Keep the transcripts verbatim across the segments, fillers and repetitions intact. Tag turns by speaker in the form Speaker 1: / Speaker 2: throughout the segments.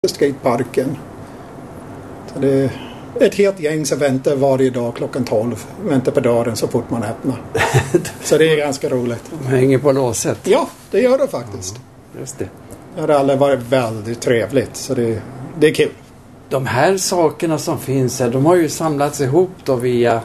Speaker 1: skateparken. Så det är ett helt gäng som väntar varje dag klockan tolv. Väntar på dörren så fort man öppnar. Så det är ganska roligt.
Speaker 2: De hänger på låset.
Speaker 1: Ja, det gör det faktiskt.
Speaker 2: Ja, just det.
Speaker 1: Det har alla varit väldigt trevligt. Så det, det är kul.
Speaker 2: De här sakerna som finns här, de har ju samlats ihop då via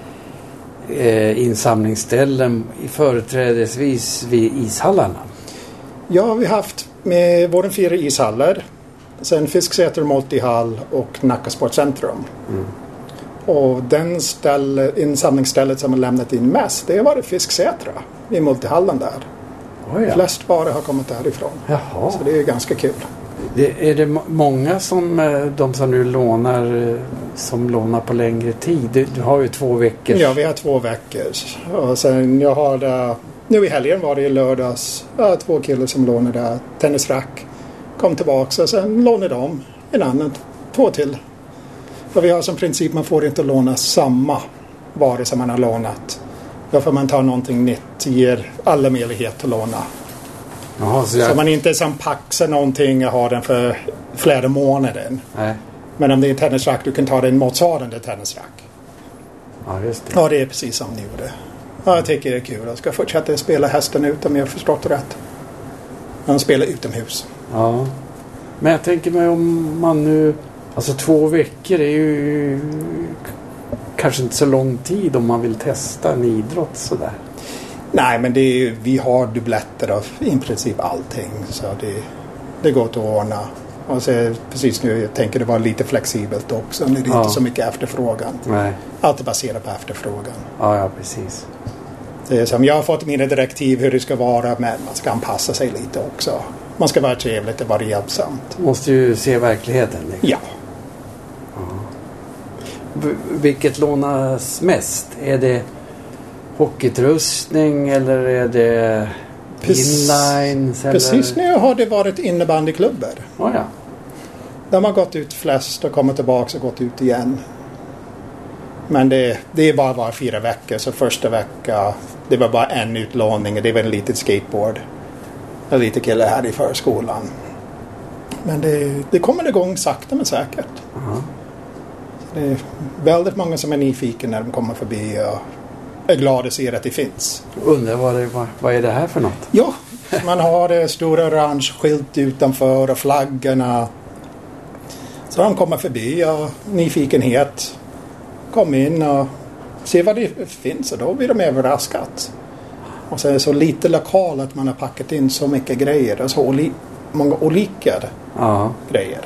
Speaker 2: eh, insamlingsställen i företrädesvis vid ishallarna.
Speaker 1: Ja, vi har haft med våra fyra ishallar. Sen Fisksäter multihall och Nacka Sportcentrum. Mm. Och den ställ, insamlingsstället som har lämnat in mest, det har varit Fisksätra i multihallen där.
Speaker 2: Oh ja.
Speaker 1: Flest varor har kommit därifrån.
Speaker 2: Jaha.
Speaker 1: Så det är ganska kul.
Speaker 2: Det, är det många som de som nu lånar som lånar på längre tid? Du, du har ju två veckor.
Speaker 1: Ja, vi har två veckor. Och sen jag har det, nu i helgen var det i lördags, ja, två killar som lånade tennisrack. Kom tillbaka och sen lånade de en annan, två till. För vi har som princip, man får inte låna samma varor som man har lånat. Då får man ta någonting nytt, ger alla möjlighet att låna.
Speaker 2: Jaha, så, jag...
Speaker 1: så man inte som paxar någonting och har den för flera månader.
Speaker 2: Nej.
Speaker 1: Men om det är en tennisrack, du kan ta den motsvarande tennisrack.
Speaker 2: Ja, just det.
Speaker 1: Ja, det är precis som ni gjorde. Ja, jag tycker det är kul. Jag ska fortsätta spela hästen ut om jag har förstått rätt. De spelar utomhus.
Speaker 2: Ja. Men jag tänker mig om man nu... Alltså två veckor är ju kanske inte så lång tid om man vill testa en idrott sådär.
Speaker 1: Nej, men det är, vi har dubbletter av i princip allting. Så det, det går att ordna. Och så precis nu, jag tänker det var lite flexibelt också. Det är ja. inte så mycket efterfrågan.
Speaker 2: Nej.
Speaker 1: Allt är baserat på efterfrågan.
Speaker 2: Ja, ja, precis.
Speaker 1: Det är som jag har fått mina direktiv hur det ska vara, men man ska anpassa sig lite också. Man ska vara trevligt och vara hjälpsamt.
Speaker 2: Måste ju se verkligheten. Liksom.
Speaker 1: Ja.
Speaker 2: ja. V- vilket lånas mest? Är det hockeyutrustning eller är det inlines? Eller?
Speaker 1: Precis nu har det varit innebandyklubbar.
Speaker 2: Oh, ja.
Speaker 1: De har gått ut flest och kommit tillbaka och gått ut igen. Men det, det är bara var fyra veckor. Så första vecka, det var bara en utlåning. Det var en liten skateboard. En liten kille här i förskolan. Men det, det kommer igång sakta men säkert. Uh-huh. Det är väldigt många som är nyfiken när de kommer förbi och är glada att se att det finns.
Speaker 2: Undrar vad, det, vad, vad är det här för något?
Speaker 1: Ja, man har det stora orange skylt utanför och flaggorna. Så de kommer förbi och nyfikenhet. Kom in och se vad det finns och då blir de överraskat. Och så är det så lite lokal att man har packat in så mycket grejer och så oli- många olika ja. grejer.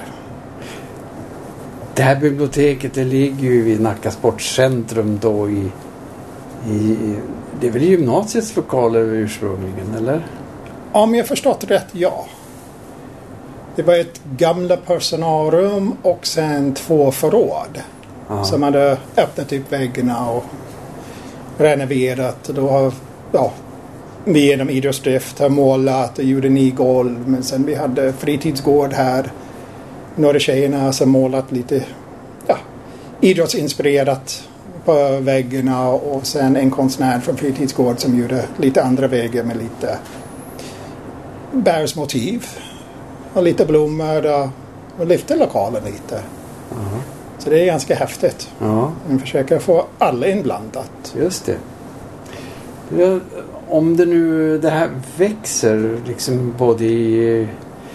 Speaker 2: Det här biblioteket, det ligger ju vid Nacka Sportcentrum då i, i det är väl gymnasiets lokaler ursprungligen, eller?
Speaker 1: Om jag förstått rätt, ja. Det var ett gamla personalrum och sen två förråd. Ja. Som hade öppnat upp väggarna och renoverat. Och då har, ja, vi genom idrottsdrift har målat och gjorde ny golv. Men sen vi hade fritidsgård här. Några tjejerna som målat lite ja, idrottsinspirerat på väggarna. Och sen en konstnär från fritidsgård som gjorde lite andra väggar med lite bärsmotiv. Och lite blommor och, och lyfte lokalen lite. Uh-huh. Så det är ganska häftigt.
Speaker 2: Ja.
Speaker 1: Man försöker få alla inblandat.
Speaker 2: Just det. Ja, om det nu det här växer liksom både i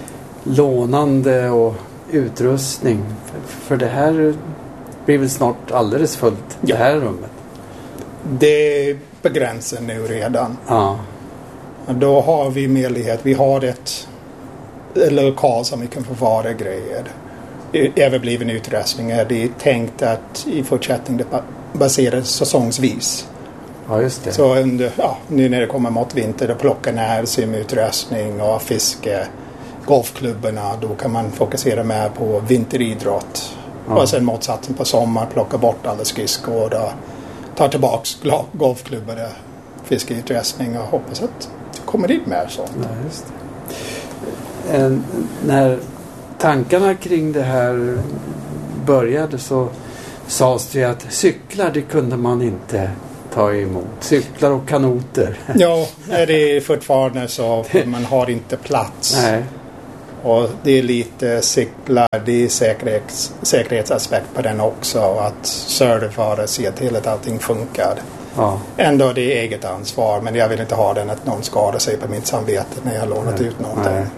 Speaker 2: lånande och utrustning. För, för det här blir väl snart alldeles fullt, ja. Det här rummet.
Speaker 1: Det är på gränsen nu redan.
Speaker 2: Ja.
Speaker 1: Då har vi möjlighet. Vi har ett, ett lokal som vi kan förvara grejer. Överbliven utrustningar. Det är tänkt att i fortsättningen baseras säsongsvis.
Speaker 2: Ja, just det.
Speaker 1: Så under, ja, nu när det kommer mot vinter då plockar ner simutrustning och fiske, golfklubbarna, då kan man fokusera mer på vinteridrott. Ja. Och sen motsatsen på sommar plocka bort alla skridskor och ta tillbaks golfklubbar och fiskeutrustning och hoppas att det kommer dit mer sånt.
Speaker 2: Ja, just det. En, när tankarna kring det här började så sades det att cyklar, det kunde man inte ta emot. Cyklar och kanoter.
Speaker 1: Ja, det är fortfarande så. Man har inte plats.
Speaker 2: Nej.
Speaker 1: Och det är lite cyklar, det är säkerhets, säkerhetsaspekt på den också. Att servare ser till att allting funkar.
Speaker 2: Ja.
Speaker 1: Ändå det är eget ansvar, men jag vill inte ha den att någon skadar sig på mitt samvete när jag har lånat
Speaker 2: Nej.
Speaker 1: ut någonting.
Speaker 2: Nej.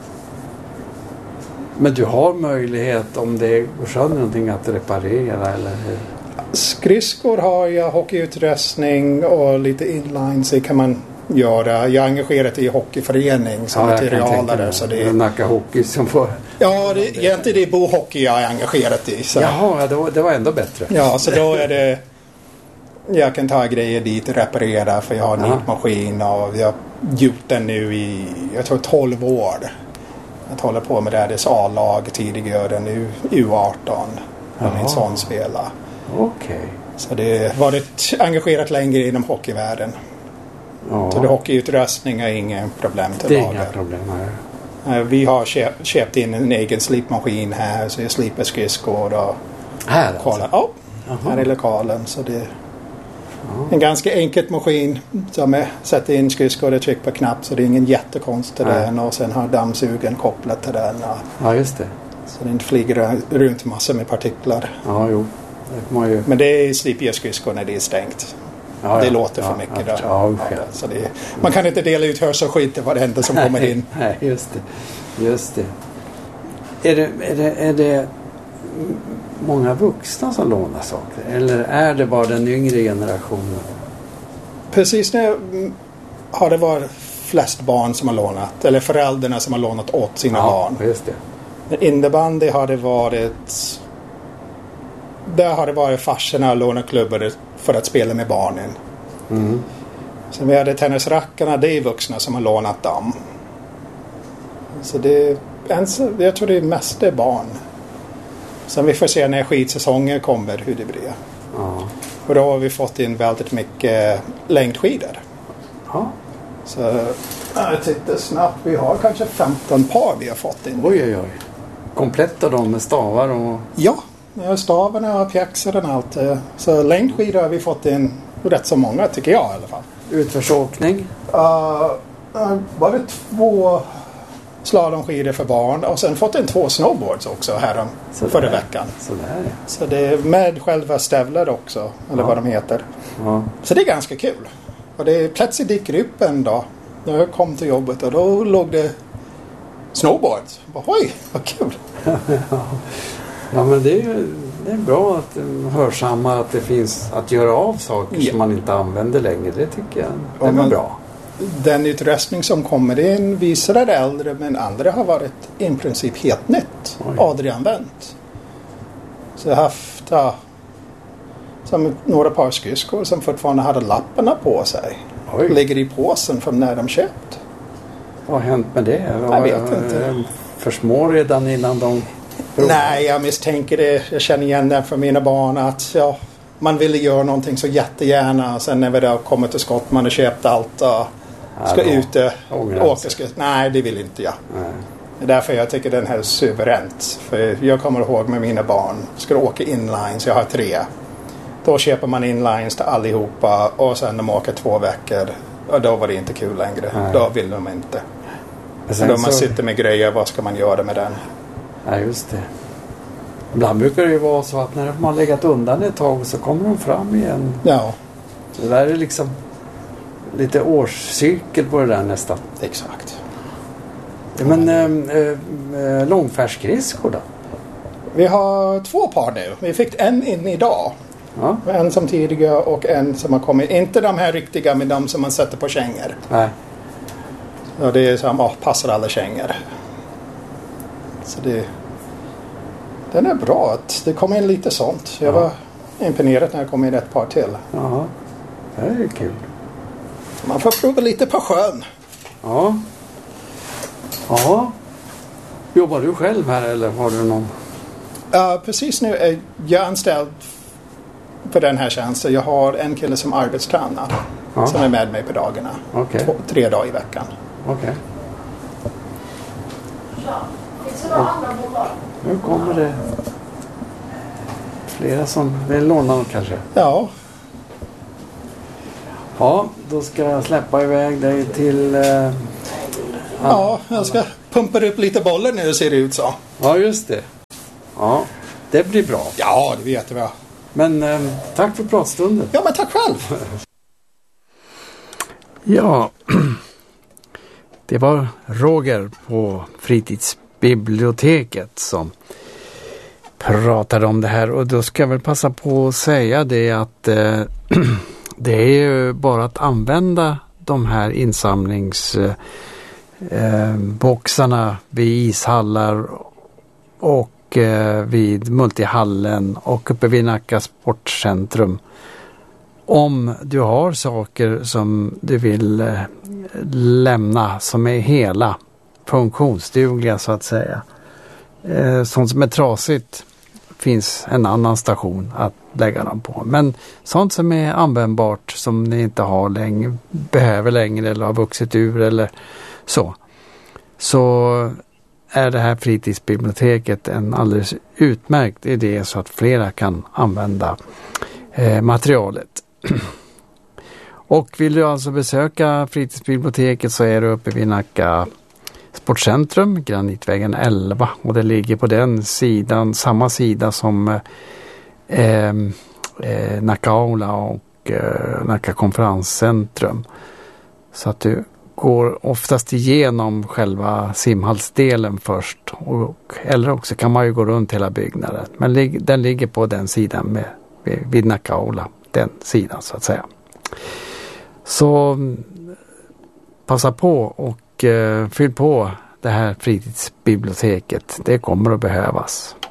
Speaker 2: Men du har möjlighet om det går sönder någonting att reparera eller hur?
Speaker 1: Skridskor har jag, hockeyutrustning och lite inlines kan man göra. Jag är engagerad i hockeyförening som
Speaker 2: ja,
Speaker 1: materialare. Så det är
Speaker 2: Nacka Hockey som får...
Speaker 1: Ja, det, egentligen det är bohockey jag är engagerad i. Så.
Speaker 2: Jaha, det var, det var ändå bättre.
Speaker 1: Ja, så då är det... Jag kan ta grejer dit och reparera för jag har en
Speaker 2: Ja.
Speaker 1: nitmaskin och vi har gjort den nu i, jag tror tolv år. Jag håller på med det här, det är A-lag tidigare, nu U arton. Och min son spelar.
Speaker 2: Okej. Okay.
Speaker 1: Så det har varit engagerat längre inom hockeyvärlden.
Speaker 2: Ja.
Speaker 1: Så det hockeyutrustning är inga problem till
Speaker 2: Det är
Speaker 1: laga.
Speaker 2: inga problem här.
Speaker 1: Vi har köpt, köpt in en egen slipmaskin här så jag slipar skridskor och
Speaker 2: här alltså?
Speaker 1: kolla. Ja, här i lokalen. Så det är en ganska enkel maskin som är sätter in skridskor och trycker på knapp så det är ingen jättekonst till den och sen har dammsugen kopplat till den.
Speaker 2: Ja, just det.
Speaker 1: Så den flyger runt massor med partiklar.
Speaker 2: Ja, jo. Det får man ju...
Speaker 1: Men det är slipiga skridskor när det är stängt.
Speaker 2: Ja,
Speaker 1: det
Speaker 2: ja.
Speaker 1: låter för
Speaker 2: ja,
Speaker 1: mycket
Speaker 2: ja,
Speaker 1: där.
Speaker 2: ja, ja.
Speaker 1: Så det, man kan inte dela ut hörselskydd till varenda som kommer in.
Speaker 2: Nej, just det. Just det. Är det, är det, är det många vuxna som lånar saker? Eller är det bara den yngre generationen?
Speaker 1: Precis nu har det varit flest barn som har lånat. Eller föräldrarna som har lånat åt sina
Speaker 2: Ja,
Speaker 1: barn.
Speaker 2: just det.
Speaker 1: Men innebandy har det varit... Där har det varit farsorna och lånat klubbar för att spela med barnen.
Speaker 2: Mm.
Speaker 1: Sen vi hade tennisrackarna, det är vuxna som har lånat dem. Så det är, jag tror det är mest det är barn. Sen vi får se när skidsäsongen kommer hur det blir.
Speaker 2: Ja.
Speaker 1: Och då har vi fått in väldigt mycket längdskidor.
Speaker 2: Ja.
Speaker 1: Så jag tittar snabbt, vi har kanske femton par vi har fått in.
Speaker 2: Oj, oj, oj. Kompletta dem med stavar och...
Speaker 1: Ja, stavarna och pjäxor och allt. Så längdskidor har vi fått in rätt så många tycker jag i alla fall.
Speaker 2: Utförsåkning?
Speaker 1: Uh, uh, bara två slalomskidor för barn och sen fått in två snowboards också här om förra veckan.
Speaker 2: Sådär, ja.
Speaker 1: Så det är med själva stävlar också, eller
Speaker 2: ja.
Speaker 1: vad de heter.
Speaker 2: Ja.
Speaker 1: Så det är ganska kul. Och det är plötsligt dyker upp en dag när jag kom till jobbet och då låg det snowboards. Bara, oj, vad kul!
Speaker 2: Ja, men det är ju det är bra att hörsamma att det finns att göra av saker
Speaker 1: ja.
Speaker 2: som man inte använder längre. Det tycker jag det är
Speaker 1: man,
Speaker 2: bra.
Speaker 1: Den utrustning som kommer in visar det äldre men andra har varit i princip helt nytt.
Speaker 2: Oj.
Speaker 1: Aldrig använt. Så jag har haft ja, som några par skridskor som fortfarande hade lapparna på sig.
Speaker 2: Oj.
Speaker 1: Ligger i påsen från när de köpt.
Speaker 2: Vad har hänt med det?
Speaker 1: Jag vet inte.
Speaker 2: För små redan innan de...
Speaker 1: Nej, jag misstänker det. Jag känner igen det för mina barn att ja, man ville göra någonting så jättegärna. Sen när vi då kommer till skott, man har köpt allt och ska
Speaker 2: ja,
Speaker 1: ut och åka. Ska, nej, det vill inte jag.
Speaker 2: Nej.
Speaker 1: Det är därför jag tycker den här är suveränt. För jag kommer ihåg med mina barn. Ska åka inlines, jag har tre. Då köper man inlines till allihopa och sen de åker två veckor. Och då var det inte kul längre. Nej. Då vill de inte. Sen då man så... sitter med grejer, vad ska man göra med den?
Speaker 2: Ja, just det. Ibland brukar det ju vara så att när de har legat undan ett tag så kommer de fram igen.
Speaker 1: Ja.
Speaker 2: Det där är liksom lite årscykel på det där nästan.
Speaker 1: Exakt.
Speaker 2: Ja, men äh, äh, långfärdsskridskor då?
Speaker 1: Vi har två par nu. Vi fick en in idag.
Speaker 2: Ja.
Speaker 1: En som tidigare och en som har kommit. Inte de här riktiga men de som man sätter på kängor.
Speaker 2: Nej.
Speaker 1: Ja, det är som oh, passar alla kängor. Så det, den är bra att det kommer in lite sånt. Jag ja. var imponerad när jag kom in ett par till.
Speaker 2: Ja, det är ju kul.
Speaker 1: Man får prova lite på sjön.
Speaker 2: Ja. Ja. Jobbar du själv här eller har du någon?
Speaker 1: Uh, precis nu är jag anställd för den här tjänsten. Jag har en kille som arbetstränar ja. som är med mig på dagarna.
Speaker 2: Okay.
Speaker 1: Två, tre dagar i veckan.
Speaker 2: Okej. Okay. Nu kommer det flera som vill låna något kanske.
Speaker 1: Ja.
Speaker 2: Ja, då ska jag släppa iväg dig till... Eh,
Speaker 1: ja, jag ska pumpar upp lite bollar nu, ser det ut så.
Speaker 2: Ja, just det. Ja, det blir bra.
Speaker 1: Ja, det vet jag.
Speaker 2: Men eh, tack för pratstunden.
Speaker 1: Ja, men tack själv.
Speaker 2: Ja, det var Roger på fritidsbiblioteket som pratade om det här. Och då ska jag väl passa på att säga det att eh, det är ju bara att använda de här insamlingsboxarna eh, vid ishallar och eh, vid multihallen och uppe vid Nacka sportcentrum. Om du har saker som du vill eh, lämna som är hela, funktionsdugliga så att säga. Eh, sånt som är trasigt finns en annan station att lägga dem på. Men sånt som är användbart som ni inte har längre, behöver längre eller har vuxit ur eller så. Så är det här fritidsbiblioteket en alldeles utmärkt idé så att flera kan använda eh, materialet. Och vill du alltså besöka fritidsbiblioteket så är du uppe vid Nacka sportcentrum, Granitvägen elva, och det ligger på den sidan, samma sida som eh, eh, Nacka Aula och eh, Nacka konferenscentrum. Så att du går oftast igenom själva simhallsdelen först, och, eller också kan man ju gå runt hela byggnaden. Men lig, den ligger på den sidan med, vid, vid Nacka Aula, den sidan så att säga. Så passa på och eh, fyll på det här fritidsbiblioteket. Det kommer att behövas.